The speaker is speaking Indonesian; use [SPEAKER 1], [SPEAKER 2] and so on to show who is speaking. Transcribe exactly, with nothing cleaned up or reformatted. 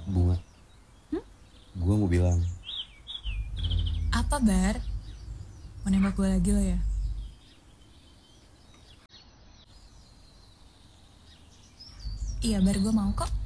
[SPEAKER 1] Bunga,
[SPEAKER 2] Hmm?
[SPEAKER 1] gue mau bilang,
[SPEAKER 2] Apa, Bar? Mau nembak gue lagi lo ya? Iya, Bar, gue mau kok.